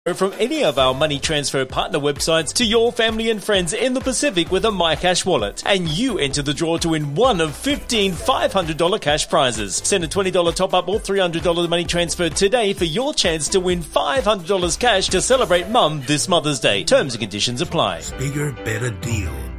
from any of our money transfer partner websites to your family and friends in the Pacific with a MyCash wallet. And you enter the draw to win one of 15 $500 cash prizes. Send a $20 top-up or $300 money transfer today for your chance to win $500 cash to celebrate Mum this Mother's Day. Terms and conditions apply. Bigger, better deal.